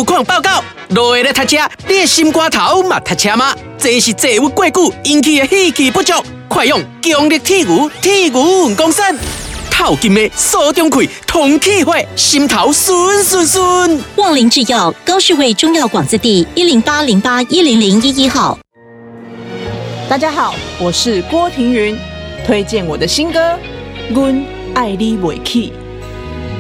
路况报告。落下来读车，你的心肝头嘛读车吗？这是坐郁过久引起的气气不足，快用强力铁牛稳公肾。透金的锁中开，通气血，心头顺顺顺。 旺林制药高士卫中药广字第108081001号。 大家好，我是郭庭云，推荐我的新歌《阮爱你袂起》。